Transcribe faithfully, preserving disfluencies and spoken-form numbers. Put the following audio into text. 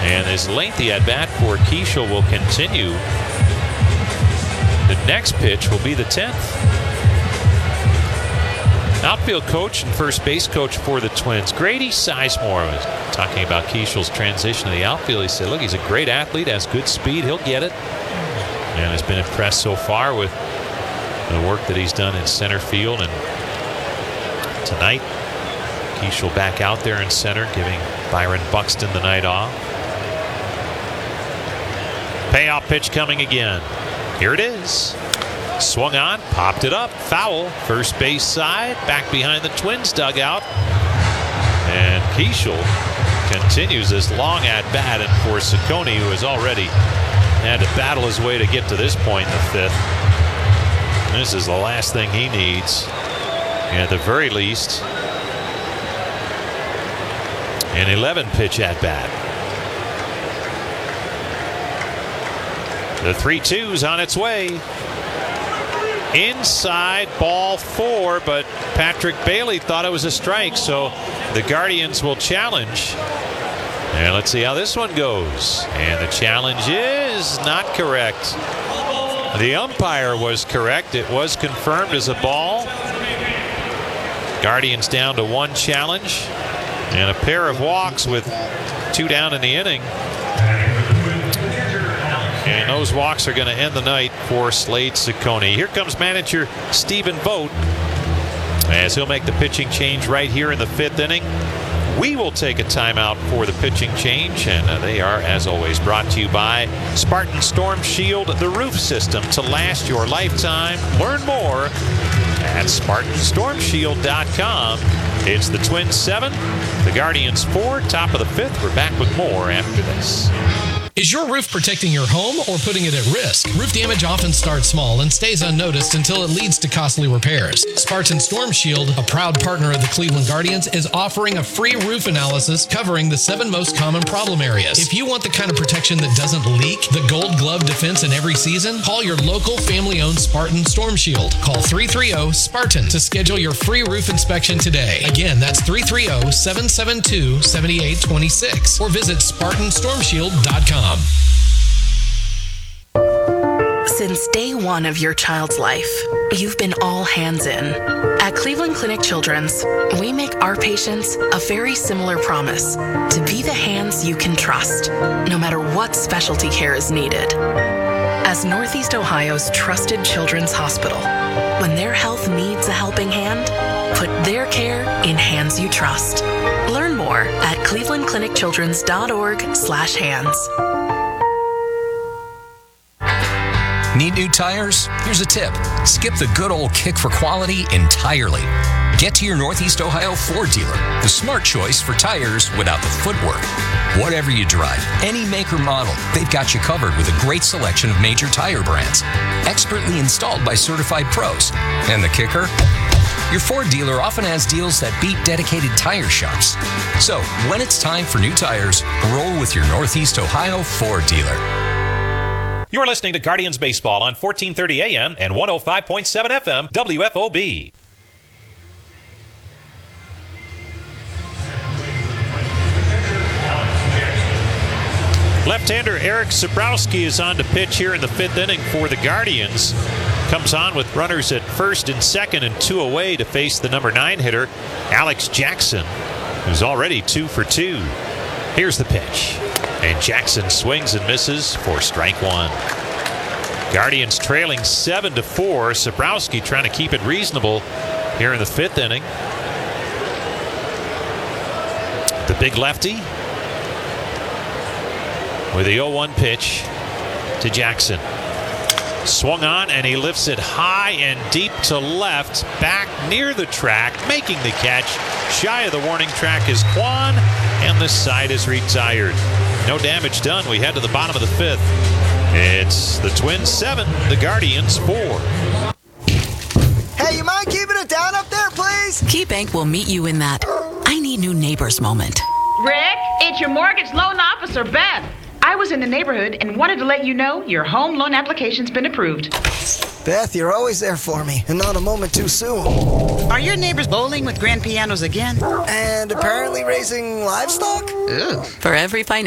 And this lengthy at-bat for Keishel will continue. The next pitch will be the tenth. Outfield coach and first base coach for the Twins, Grady Sizemore, was talking about Keishel's transition to the outfield. He said, look, he's a great athlete, has good speed, he'll get it. And has been impressed so far with the work that he's done in center field. And tonight, Keishel back out there in center, giving Byron Buxton the night off. Payoff pitch coming again. Here it is. Swung on, popped it up, foul, first base side, back behind the Twins dugout. And Keishel continues this long at bat, and for Ciccone, who has already had to battle his way to get to this point in the fifth, this is the last thing he needs. And at the very least, an eleven pitch at bat. The three two's on its way. Inside, ball four, but Patrick Bailey thought it was a strike, so the Guardians will challenge. And let's see how this one goes. And the challenge is not correct. The umpire was correct. It was confirmed as a ball. Guardians down to one challenge and a pair of walks with two down in the inning. And those walks are going to end the night for Slade Ciccone. Here comes manager Stephen Vogt as he'll make the pitching change right here in the fifth inning. We will take a timeout for the pitching change, and uh, they are, as always, brought to you by Spartan Storm Shield, the roof system to last your lifetime. Learn more at Spartan Storm Shield dot com. It's the Twins seven, the Guardians four, top of the fifth. We're back with more after this. Is your roof protecting your home or putting it at risk? Roof damage often starts small and stays unnoticed until it leads to costly repairs. Spartan Storm Shield, a proud partner of the Cleveland Guardians, is offering a free roof analysis covering the seven most common problem areas. If you want the kind of protection that doesn't leak, the gold glove defense in every season, call your local family-owned Spartan Storm Shield. Call three three zero SPARTAN to schedule your free roof inspection today. Again, that's three three zero, seven seven two, seven eight two six, or visit Spartan Storm Shield dot com. Since day one of your child's life, you've been all hands in. At Cleveland Clinic Children's, we make our patients a very similar promise: to be the hands you can trust, no matter what specialty care is needed. As Northeast Ohio's trusted children's hospital, when their health needs a helping hand, put their care in hands you trust. Learn more at cleveland clinic children's dot org slash hands. Need new tires? Here's a tip. Skip the good old kick for quality entirely. Get to your Northeast Ohio Ford dealer, the smart choice for tires without the footwork. Whatever you drive, any make or model, they've got you covered with a great selection of major tire brands, expertly installed by certified pros. And the kicker? Your Ford dealer often has deals that beat dedicated tire shops. So, when it's time for new tires, roll with your Northeast Ohio Ford dealer. You're listening to Guardians Baseball on fourteen thirty A M and one oh five point seven F M W F O B. Left-hander Eric Sabrowski is on to pitch here in the fifth inning for the Guardians. Comes on with runners at first and second and two away to face the number nine hitter, Alex Jackson, who's already two for two. Here's the pitch. And Jackson swings and misses for strike one. Guardians trailing seven to four. Sabrowski trying to keep it reasonable here in the fifth inning. The big lefty with the oh one pitch to Jackson. Swung on and he lifts it high and deep to left, back near the track, making the catch. Shy of the warning track is Kwan, and the side is retired. No damage done. We head to the bottom of the fifth. It's the Twins seven, the Guardians four. Hey, you mind keeping it down up there, please? KeyBank will meet you in that I need new neighbors moment. Rick, it's your mortgage loan officer, Beth. I was in the neighborhood and wanted to let you know your home loan application's been approved. Beth, you're always there for me, and not a moment too soon. Are your neighbors bowling with grand pianos again? And apparently raising livestock? Ooh. For every financial